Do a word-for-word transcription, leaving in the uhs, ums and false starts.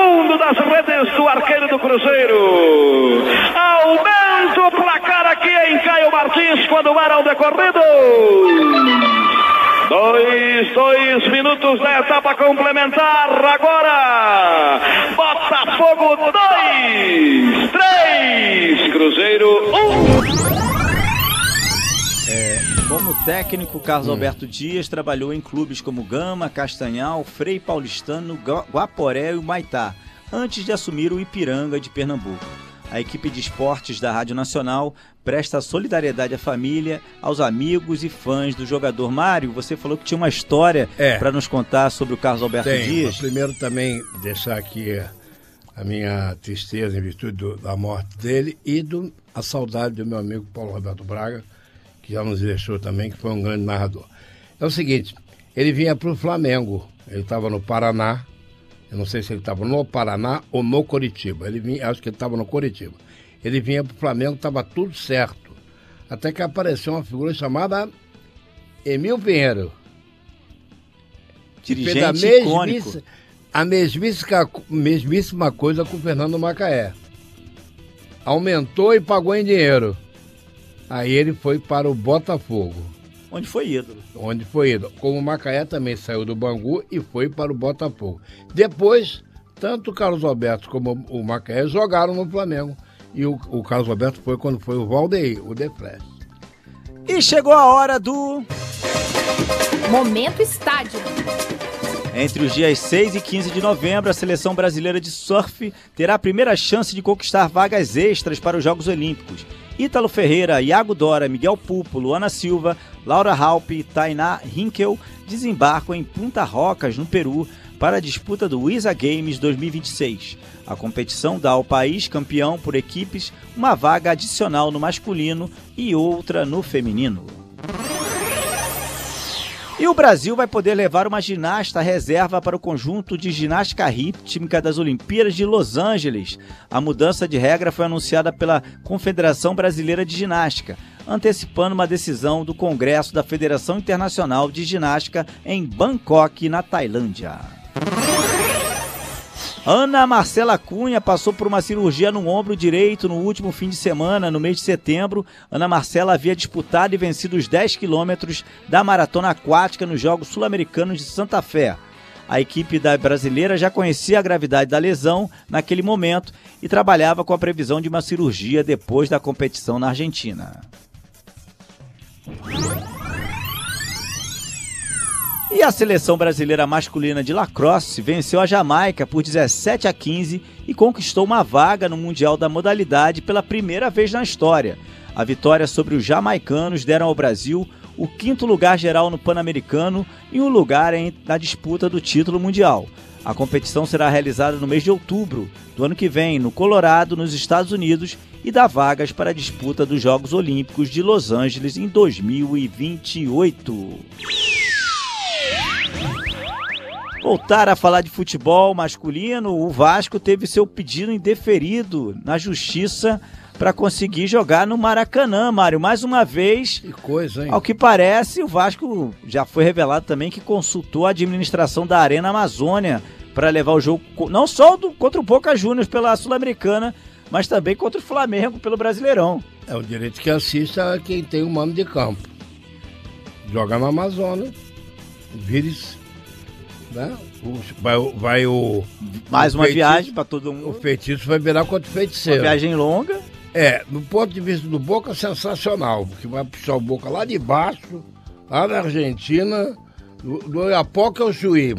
fundo das redes do arqueiro do Cruzeiro. Aumenta o placar aqui em Caio Martins quando era o decorrido. Dois, dois minutos da etapa complementar agora. Botafogo dois, três, Cruzeiro um. É, como técnico, Carlos hum. Alberto Dias trabalhou em clubes como Gama, Castanhal, Frei Paulistano, Guaporé e Humaitá, antes de assumir o Ipiranga de Pernambuco. A equipe de esportes da Rádio Nacional presta solidariedade à família, aos amigos e fãs do jogador. Mário, você falou que tinha uma história é, para nos contar sobre o Carlos Alberto tem, Dias. Primeiro também deixar aqui a minha tristeza em virtude do, da morte dele e do, a saudade do meu amigo Paulo Roberto Braga, que já nos deixou também, que foi um grande narrador. É o seguinte, ele vinha para o Flamengo, ele estava no Paraná. Eu não sei se ele estava no Paraná ou no Coritiba. Ele vinha, acho que ele estava no Coritiba. Ele vinha para o Flamengo, estava tudo certo. Até que apareceu uma figura chamada Emil Pinheiro. Dirigente a icônico. A mesmíssima, mesmíssima coisa com o Fernando Macaé. Aumentou e pagou em dinheiro. Aí ele foi para o Botafogo. Onde foi ídolo. Onde foi ídolo. Como o Macaé também saiu do Bangu e foi para o Botafogo. Depois, tanto o Carlos Alberto como o Macaé jogaram no Flamengo. E o, o Carlos Alberto foi quando foi o Valdeir, o The Flash. E chegou a hora do... Momento Estádio. Entre os dias seis e quinze de novembro, a seleção brasileira de surf terá a primeira chance de conquistar vagas extras para os Jogos Olímpicos. Ítalo Ferreira, Iago Dora, Miguel Pupo, Luana Silva, Laura Halpe e Tainá Hinkel desembarcam em Punta Rocas, no Peru, para a disputa do Wisa Games dois mil e vinte e seis. A competição dá ao país campeão por equipes uma vaga adicional no masculino e outra no feminino. E o Brasil vai poder levar uma ginasta reserva para o conjunto de ginástica rítmica das Olimpíadas de Los Angeles. A mudança de regra foi anunciada pela Confederação Brasileira de Ginástica, antecipando uma decisão do Congresso da Federação Internacional de Ginástica em Bangkok, na Tailândia. Ana Marcela Cunha passou por uma cirurgia no ombro direito no último fim de semana, no mês de setembro. Ana Marcela havia disputado e vencido os dez quilômetros da maratona aquática nos Jogos Sul-Americanos de Santa Fé. A equipe da brasileira já conhecia a gravidade da lesão naquele momento e trabalhava com a previsão de uma cirurgia depois da competição na Argentina. E a seleção brasileira masculina de lacrosse venceu a Jamaica por dezessete a quinze e conquistou uma vaga no Mundial da modalidade pela primeira vez na história. A vitória sobre os jamaicanos deram ao Brasil o quinto lugar geral no Pan-Americano e um lugar em, na disputa do título mundial. A competição será realizada no mês de outubro do ano que vem, no Colorado, nos Estados Unidos, e dá vagas para a disputa dos Jogos Olímpicos de Los Angeles em dois mil e vinte e oito. Voltar a falar de futebol masculino, o Vasco teve seu pedido indeferido na justiça para conseguir jogar no Maracanã, Mário. Mais uma vez, que coisa, hein? Ao que parece, o Vasco já foi revelado também que consultou a administração da Arena Amazônia para levar o jogo, não só do, contra o Boca Juniors pela Sul-Americana, mas também contra o Flamengo pelo Brasileirão. É o direito que assista quem tem um mando de campo. Joga na Amazônia, vire-se. Né? Vai, vai o. Mais o uma feitiço, viagem para todo mundo. O feitiço vai virar contra o feiticeiro. Uma viagem longa. É, do ponto de vista do Boca, sensacional. Porque vai puxar o Boca lá de baixo, lá na Argentina, do, do Iapoca ao Chuí.